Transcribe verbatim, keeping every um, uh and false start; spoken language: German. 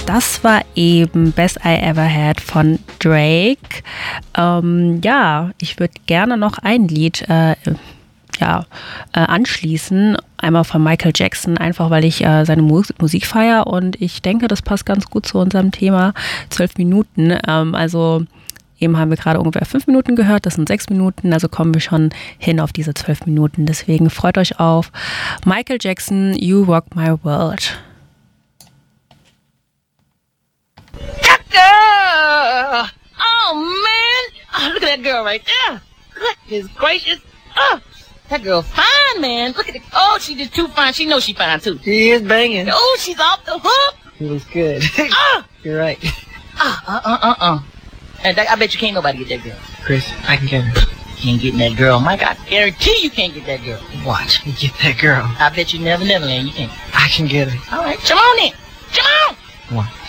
Das war eben Best I Ever Had von Drake. Ähm, ja, ich würde gerne noch ein Lied äh, ja, äh, anschließen. Einmal von Michael Jackson, einfach weil ich äh, seine Mu- Musik feiere und ich denke, das passt ganz gut zu unserem Thema. Zwölf Minuten, ähm, also eben haben wir gerade ungefähr fünf Minuten gehört, das sind sechs Minuten, also kommen wir schon hin auf diese zwölf Minuten. Deswegen freut euch auf Michael Jackson, You Rock My World. Girl! Oh, man! Oh, look at that girl right there. Goodness gracious. Oh, that girl fine, man. Look at it. Oh, she just too fine. She knows she fine, too. She is banging. Oh, she's off the hook. It was good. Oh. You're right. Uh, uh, uh, uh, uh. And that, I bet you can't nobody get that girl. Chris, I can get her. You ain't getting that girl. Mike, I guarantee you can't get that girl. Watch me get that girl. I bet you never, never, man. You can't. I can get her. All right, come on in. Come on. Come on.